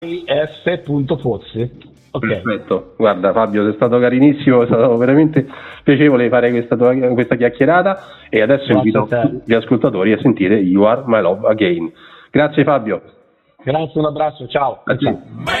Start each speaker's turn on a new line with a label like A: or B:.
A: F.Fozzi. Okay.
B: Perfetto, guarda Fabio, sei stato carinissimo, è stato veramente piacevole fare questa chiacchierata, e adesso invito gli ascoltatori a sentire You Are My Love Again. Grazie Fabio.
A: Grazie, un abbraccio, ciao. Ciao.